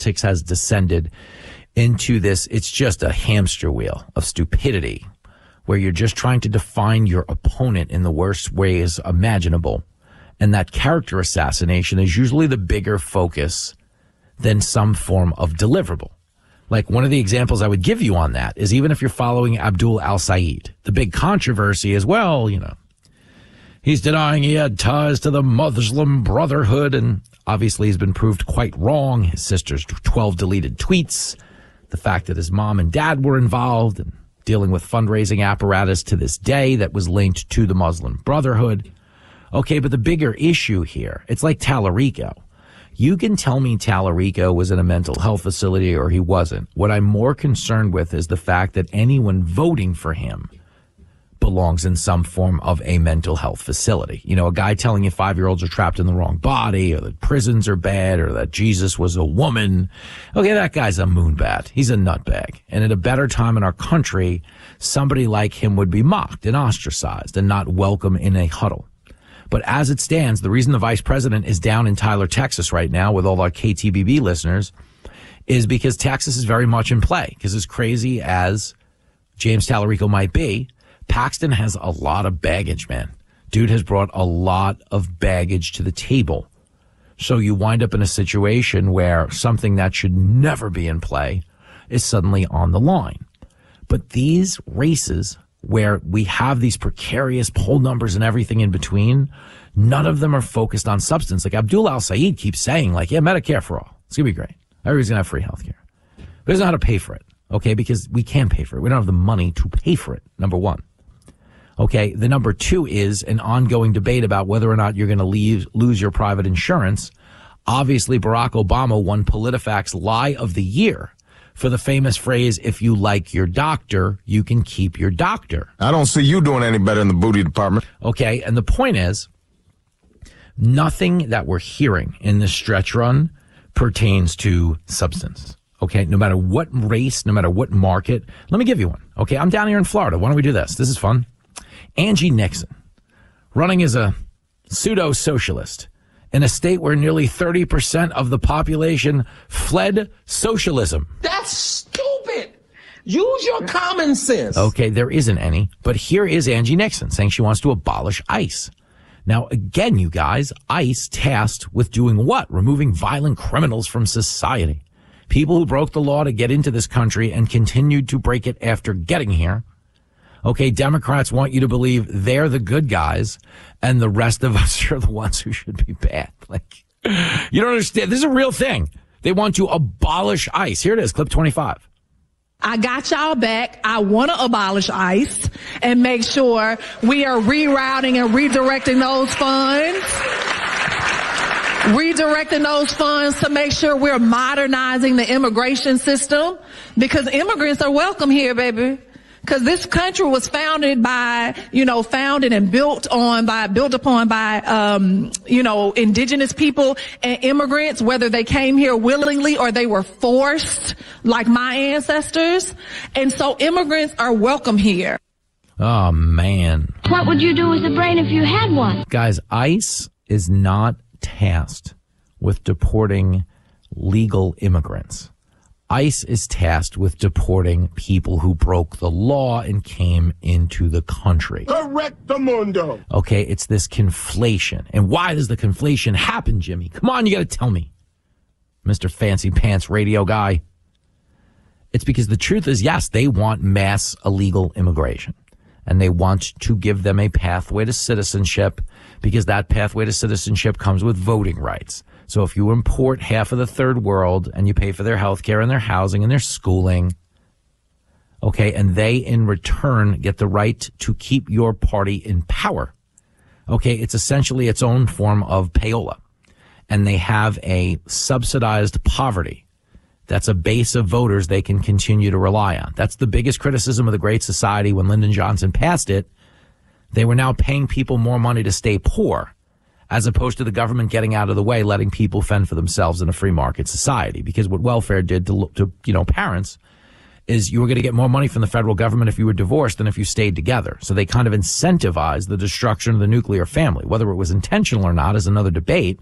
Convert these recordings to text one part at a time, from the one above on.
politics has descended into this. It's just a hamster wheel of stupidity where you're just trying to define your opponent in the worst ways imaginable. And that character assassination is usually the bigger focus than some form of deliverable. Like one of the examples I would give you on that is even if you're following Abdul al-Sayed, the big controversy is, well, you know, he's denying he had ties to the Muslim Brotherhood, and obviously he's been proved quite wrong. His sister's 12 deleted tweets, the fact that his mom and dad were involved, and dealing with fundraising apparatus to this day that was linked to the Muslim Brotherhood. Okay, but the bigger issue here, it's like Tallarico. You can tell me Tallarico was in a mental health facility or he wasn't. What I'm more concerned with is the fact that anyone voting for him belongs in some form of a mental health facility. You know, a guy telling you 5-year-olds are trapped in the wrong body, or that prisons are bad, or that Jesus was a woman. Okay, that guy's a moonbat. He's a nutbag. And at a better time in our country, somebody like him would be mocked and ostracized and not welcome in a huddle. But as it stands, the reason the vice president is down in Tyler, Texas right now with all our KTBB listeners is because Texas is very much in play. Because as crazy as James Tallarico might be, Paxton has a lot of baggage, man. Dude has brought a lot of baggage to the table. So you wind up in a situation where something that should never be in play is suddenly on the line. But these races where we have these precarious poll numbers and everything in between, none of them are focused on substance. Like Abdul al-Sayed keeps saying, like, yeah, Medicare for all. It's going to be great. Everybody's going to have free health care. But he doesn't know how to pay for it, okay, because we can't pay for it. We don't have the money to pay for it, number one. Okay, the number two is an ongoing debate about whether or not you're going to lose your private insurance. Obviously, Barack Obama won PolitiFact's Lie of the Year for the famous phrase, if you like your doctor, you can keep your doctor. I don't see you doing any better in the booty department. Okay, and the point is, nothing that we're hearing in this stretch run pertains to substance. Okay, no matter what race, no matter what market. Let me give you one. Okay, I'm down here in Florida. Why don't we do this? This is fun. Angie Nixon, running as a pseudo-socialist in a state where nearly 30% of the population fled socialism. That's stupid. Use your common sense. Okay, there isn't any. But here is Angie Nixon saying she wants to abolish ICE. Now, again, you guys, ICE tasked with doing what? Removing violent criminals from society. People who broke the law to get into this country and continued to break it after getting here. Okay, Democrats want you to believe they're the good guys and the rest of us are the ones who should be bad. Like, you don't understand. This is a real thing. They want to abolish ICE. Here it is, clip 25. I got y'all back. I want to abolish ICE and make sure we are rerouting and redirecting those funds. Redirecting those funds to make sure we're modernizing the immigration system, because immigrants are welcome here, baby. Because this country was founded by, founded and built upon by, indigenous people and immigrants, whether they came here willingly or they were forced, like my ancestors. And so immigrants are welcome here. Oh, man. What would you do with the brain if you had one? Guys, ICE is not tasked with deporting legal immigrants. ICE is tasked with deporting people who broke the law and came into the country. Correctamundo. Okay, it's this conflation. And why does the conflation happen, Jimmy? Come on, you got to tell me, Mr. Fancy Pants radio guy. It's because the truth is, yes, they want mass illegal immigration. And they want to give them a pathway to citizenship, because that pathway to citizenship comes with voting rights. So if you import half of the third world and you pay for their health care and their housing and their schooling, okay, and they in return get the right to keep your party in power, okay, it's essentially its own form of payola. And they have a subsidized poverty. That's a base of voters they can continue to rely on. That's the biggest criticism of the Great Society when Lyndon Johnson passed it. They were now paying people more money to stay poor, as opposed to the government getting out of the way, letting people fend for themselves in a free market society. Because what welfare did to parents is you were going to get more money from the federal government if you were divorced than if you stayed together. So they kind of incentivized the destruction of the nuclear family. Whether it was intentional or not is another debate.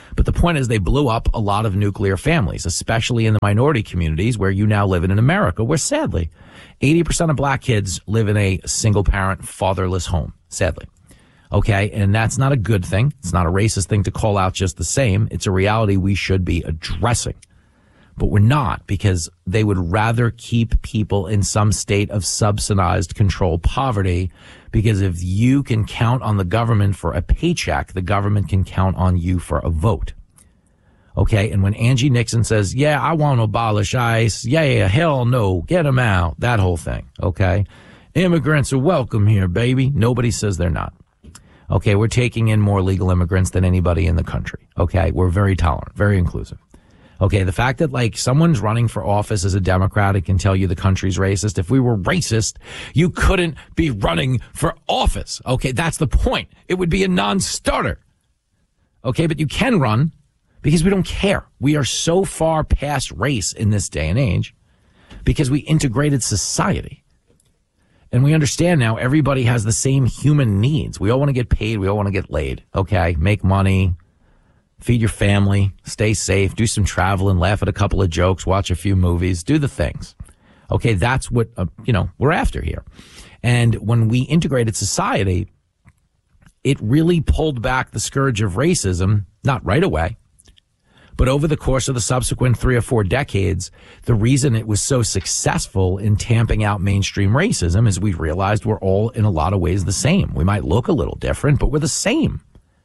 But the point is they blew up a lot of nuclear families, especially in the minority communities where you now live in America, where sadly 80% of black kids live in a single parent, fatherless home, sadly. Okay. And that's not a good thing. It's not a racist thing to call out just the same. It's a reality we should be addressing. But we're not, because they would rather keep people in some state of subsidized controlled poverty, because if you can count on the government for a paycheck, the government can count on you for a vote. Okay, and when Angie Nixon says, yeah, I want to abolish ICE, yeah, hell no, get them out, that whole thing, okay? Immigrants are welcome here, baby. Nobody says they're not. Okay, we're taking in more legal immigrants than anybody in the country, okay? We're very tolerant, very inclusive. Okay, the fact that, like, someone's running for office as a Democrat and can tell you the country's racist. If we were racist, you couldn't be running for office. Okay, that's the point. It would be a non-starter. Okay, but you can run because we don't care. We are so far past race in this day and age because we integrated society. And we understand now everybody has the same human needs. We all want to get paid. We all want to get laid. Okay, make money. Feed your family, stay safe, do some traveling, laugh at a couple of jokes, watch a few movies, do the things. Okay, that's what, we're after here. And when we integrated society, it really pulled back the scourge of racism, not right away, but over the course of the subsequent 3 or 4 decades. The reason it was so successful in tamping out mainstream racism is we realized we're all in a lot of ways the same. We might look a little different, but we're the same.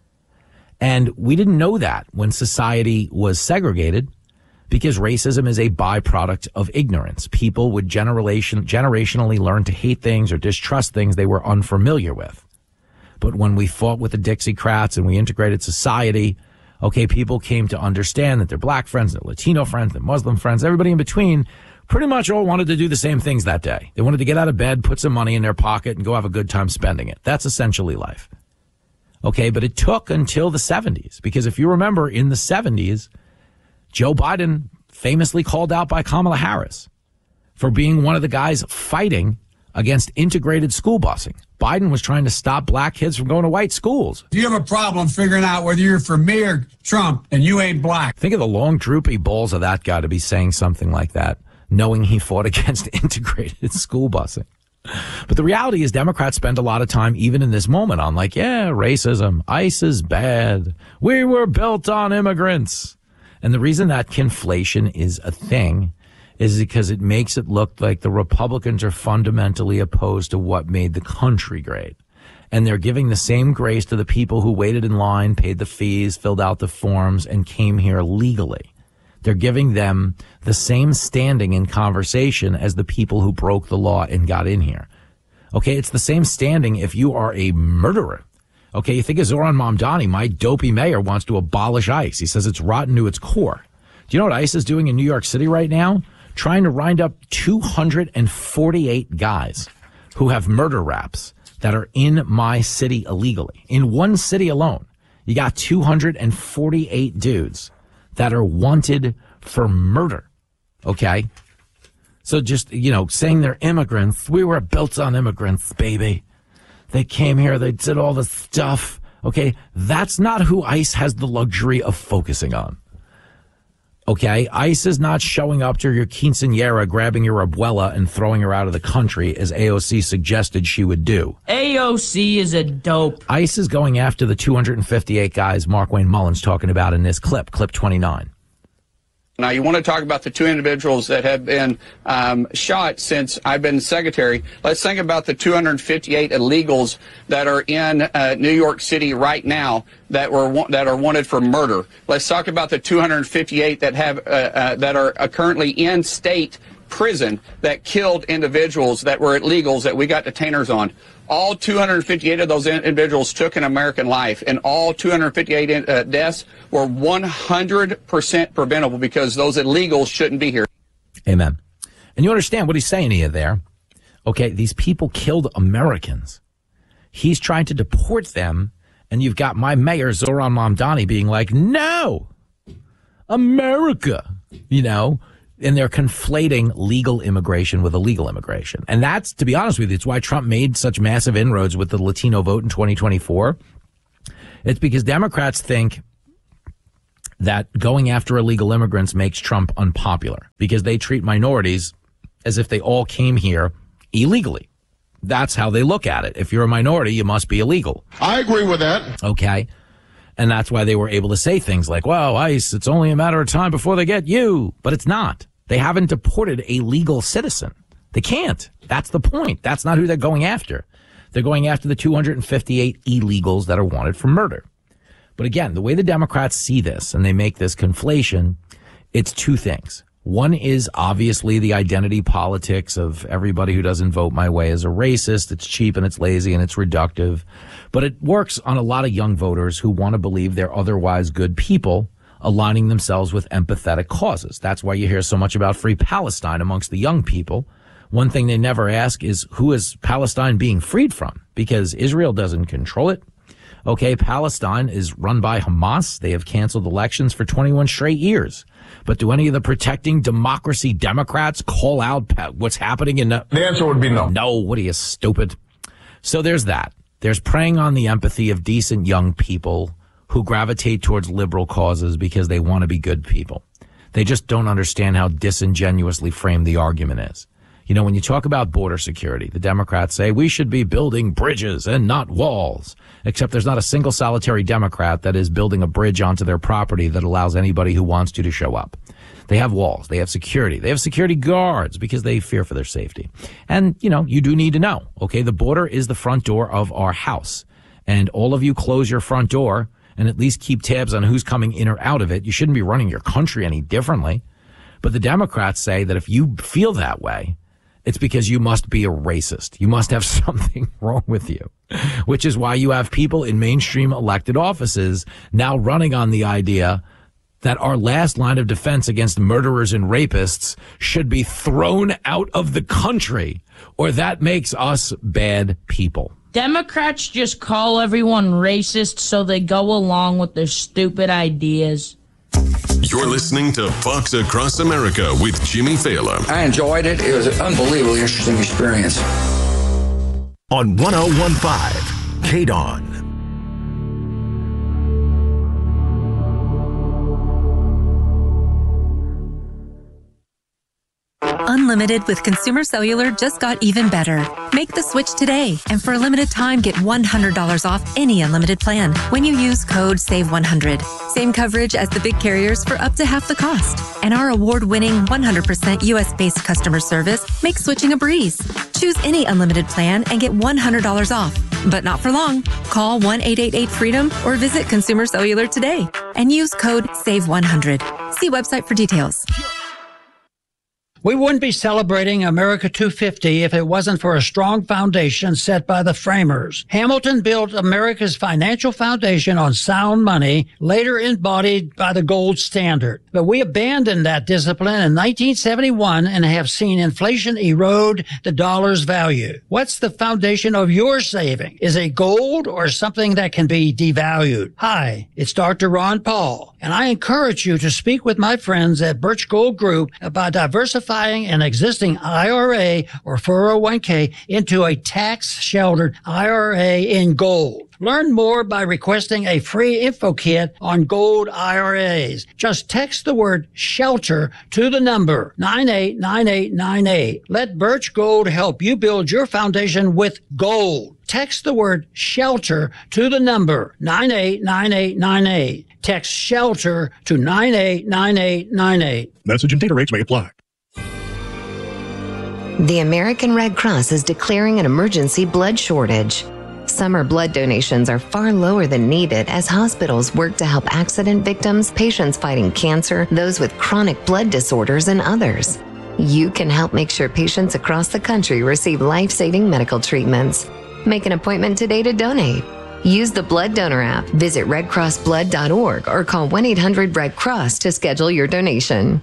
And we didn't know that when society was segregated, because racism is a byproduct of ignorance. People would generationally learn to hate things or distrust things they were unfamiliar with. But when we fought with the Dixiecrats and we integrated society, okay, people came to understand that their black friends, their Latino friends, their Muslim friends, everybody in between pretty much all wanted to do the same things that day. They wanted to get out of bed, put some money in their pocket, and go have a good time spending it. That's essentially life. Okay, but it took until the 70s, because if you remember, in the 70s, Joe Biden famously called out by Kamala Harris for being one of the guys fighting against integrated school busing. Biden was trying to stop black kids from going to white schools. You have a problem figuring out whether you're for me or Trump and you ain't black. Think of the long, droopy balls of that guy to be saying something like that, knowing he fought against integrated school busing. But the reality is Democrats spend a lot of time, even in this moment, on like, yeah, racism, ICE is bad. We were built on immigrants. And the reason that conflation is a thing is because it makes it look like the Republicans are fundamentally opposed to what made the country great. And they're giving the same grace to the people who waited in line, paid the fees, filled out the forms, and came here legally. They're giving them the same standing in conversation as the people who broke the law and got in here. Okay, it's the same standing if you are a murderer. Okay, you think of Zoran Mamdani, my dopey mayor, wants to abolish ICE. He says it's rotten to its core. Do you know what ICE is doing in New York City right now? Trying to round up 248 guys who have murder raps that are in my city illegally. In one city alone, you got 248 dudes that are wanted for murder. Okay? So just, saying they're immigrants. We were built on immigrants, baby. They came here. They did all this stuff. Okay? That's not who ICE has the luxury of focusing on. Okay? ICE is not showing up to your quinceañera, grabbing your abuela and throwing her out of the country as AOC suggested she would do. AOC is a dope. ICE is going after the 258 guys Mark Wayne Mullins talking about in this clip 29. Now, you want to talk about the 2 individuals that have been shot since I've been secretary. Let's think about the 258 illegals that are in New York City right now that are wanted for murder. Let's talk about the 258 that have that are currently in state prison that killed individuals that were illegals that we got detainers on. All 258 of those individuals took an American life, and all 258 deaths were 100% preventable because those illegals shouldn't be here. Amen. And you understand what he's saying to you there. Okay, these people killed Americans. He's trying to deport them, and you've got my mayor, Zoran Mamdani, being like, no, America, and they're conflating legal immigration with illegal immigration. And that's, to be honest with you, it's why Trump made such massive inroads with the Latino vote in 2024. It's because Democrats think that going after illegal immigrants makes Trump unpopular because they treat minorities as if they all came here illegally. That's how they look at it. If you're a minority, you must be illegal. I agree with that. Okay. And that's why they were able to say things like, well, ICE, it's only a matter of time before they get you. But it's not. They haven't deported a legal citizen. They can't. That's the point. That's not who they're going after. They're going after the 258 illegals that are wanted for murder. But again, the way the Democrats see this and they make this conflation, it's two things. One is obviously the identity politics of everybody who doesn't vote my way is a racist. It's cheap and it's lazy and it's reductive. But it works on a lot of young voters who want to believe they're otherwise good people aligning themselves with empathetic causes. That's why you hear so much about free Palestine amongst the young people. One thing they never ask is who is Palestine being freed from? Because Israel doesn't control it. Okay, Palestine is run by Hamas. They have canceled elections for 21 straight years. But do any of the protecting democracy Democrats call out what's happening in the answer would be no. No, what are you, stupid? So there's that. There's preying on the empathy of decent young people who gravitate towards liberal causes because they want to be good people. They just don't understand how disingenuously framed the argument is. You know, when you talk about border security, the Democrats say we should be building bridges and not walls, except there's not a single solitary Democrat that is building a bridge onto their property that allows anybody who wants to show up. They have walls. They have security. They have security guards because they fear for their safety. And, you know, you do need to know, okay, the border is the front door of our house. And all of you close your front door and at least keep tabs on who's coming in or out of it. You shouldn't be running your country any differently. But the Democrats say that if you feel that way, it's because you must be a racist. You must have something wrong with you, which is why you have people in mainstream elected offices now running on the idea that our last line of defense against murderers and rapists should be thrown out of the country, or that makes us bad people. Democrats just call everyone racist so they go along with their stupid ideas. You're listening to Fox Across America with Jimmy Fallon. I enjoyed it. It was an unbelievably interesting experience. On 101.5 KDON. Unlimited with Consumer Cellular just got even better. Make the switch today, and for a limited time, get $100 off any unlimited plan when you use code SAVE100. Same coverage as the big carriers for up to half the cost. And our award-winning 100% U.S.-based customer service makes switching a breeze. Choose any unlimited plan and get $100 off. But not for long. Call 1-888-FREEDOM or visit Consumer Cellular today and use code SAVE100. See website for details. We wouldn't be celebrating America 250 if it wasn't for a strong foundation set by the framers. Hamilton built America's financial foundation on sound money, later embodied by the gold standard. But we abandoned that discipline in 1971 and have seen inflation erode the dollar's value. What's the foundation of your saving? Is it gold or something that can be devalued? Hi, it's Dr. Ron Paul, and I encourage you to speak with my friends at Birch Gold Group about diversifying an existing IRA or 401k into a tax-sheltered IRA in gold. Learn more by requesting a free info kit on gold IRAs. Just text the word SHELTER to the number 989898. Let Birch Gold help you build your foundation with gold. Text the word SHELTER to the number 989898. Text SHELTER to 989898. Message and data rates may apply. The American Red Cross is declaring an emergency blood shortage. Summer blood donations are far lower than needed as hospitals work to help accident victims, patients fighting cancer, those with chronic blood disorders, and others. You can help make sure patients across the country receive life-saving medical treatments. Make an appointment today to donate. Use the Blood Donor app, visit redcrossblood.org, or call 1-800-RED-CROSS to schedule your donation.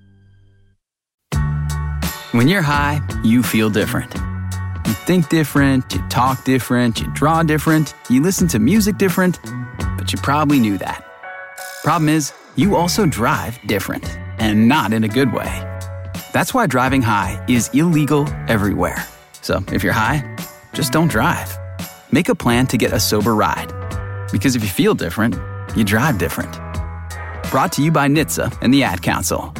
When you're high, you feel different. You think different, you talk different, you draw different, you listen to music different, but you probably knew that. Problem is, you also drive different, and not in a good way. That's why driving high is illegal everywhere. So if you're high, just don't drive. Make a plan to get a sober ride. Because if you feel different, you drive different. Brought to you by NHTSA and the Ad Council.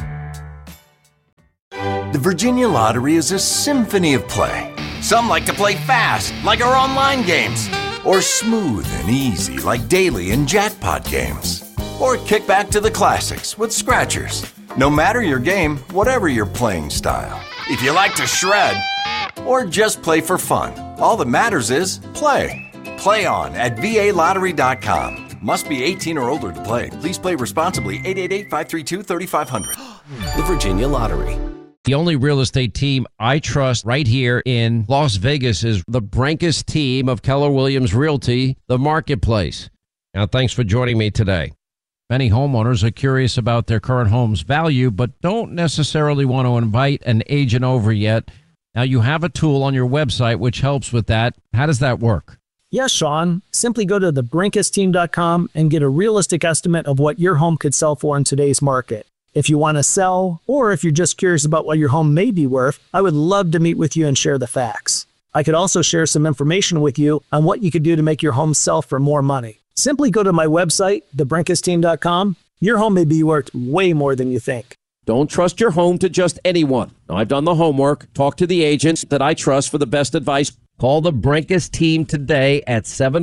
The Virginia Lottery is a symphony of play. Some like to play fast, like our online games, or smooth and easy, like daily and jackpot games, or kick back to the classics with scratchers. No matter your game, whatever your playing style. If you like to shred, or just play for fun, all that matters is play. Play on at VALottery.com. Must be 18 or older to play. Please play responsibly. 888-532-3500. The Virginia Lottery. The only real estate team I trust right here in Las Vegas is the Brinkus team of Keller Williams Realty, the Marketplace. Now, thanks for joining me today. Many homeowners are curious about their current home's value, but don't necessarily want to invite an agent over yet. Now, you have a tool on your website which helps with that. How does that work? Yes, Sean. Simply go to thebrinkusteam.com and get a realistic estimate of what your home could sell for in today's market. If you want to sell, or if you're just curious about what your home may be worth, I would love to meet with you and share the facts. I could also share some information with you on what you could do to make your home sell for more money. Simply go to my website, thebrinkusteam.com. Your home may be worth way more than you think. Don't trust your home to just anyone. I've done the homework. Talk to the agents that I trust for the best advice. Call the Brinkus team today at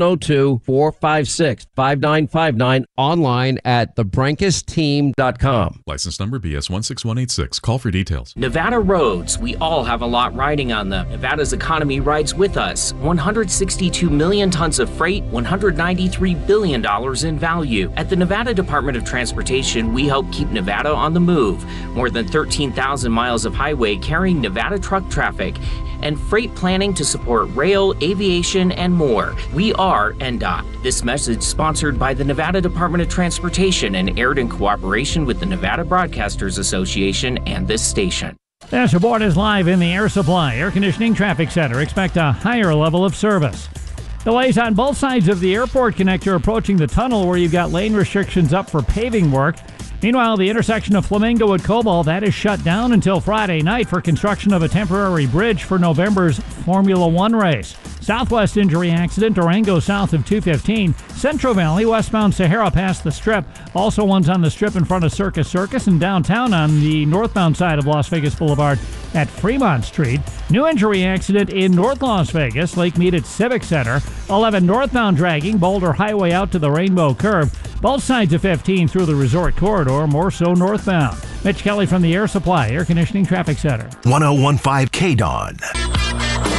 702-456-5959. Online at thebrinkusteam.com. License number BS 16186. Call for details. Nevada roads. We all have a lot riding on them. Nevada's economy rides with us. 162 million tons of freight, $193 billion in value. At the Nevada Department of Transportation, we help keep Nevada on the move. More than 13,000 miles of highway carrying Nevada truck traffic and freight planning to support rail, aviation, and more. We are NDOT. This message sponsored by the Nevada Department of Transportation and aired in cooperation with the Nevada Broadcasters Association and this station. Dash Aboard is live in the Air Supply Air Conditioning Traffic Center. Expect a higher level of service. Delays on both sides of the airport connector approaching the tunnel where you've got lane restrictions up for paving work. Meanwhile, the intersection of Flamingo and Cobalt, that is shut down until Friday night for construction of a temporary bridge for November's Formula One race. Southwest injury accident, Durango south of 215. Central Valley, westbound Sahara past the Strip. Also ones on the Strip in front of Circus Circus and downtown on the northbound side of Las Vegas Boulevard at Fremont Street. New injury accident in North Las Vegas, Lake Mead at Civic Center. 11 northbound dragging, Boulder Highway out to the Rainbow Curve. Both sides of 15 through the resort corridor, more so northbound. Mitch Kelly from the Air Supply Air Conditioning Traffic Center. 1015 KDON.